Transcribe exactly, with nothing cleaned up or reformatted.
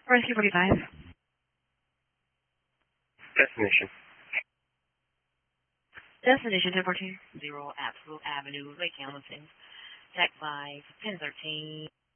Rescue forty-five. Destination. Destination ten fourteen. Zero Absolute Avenue, Lake Hamilton. Tech five, ten thirteen.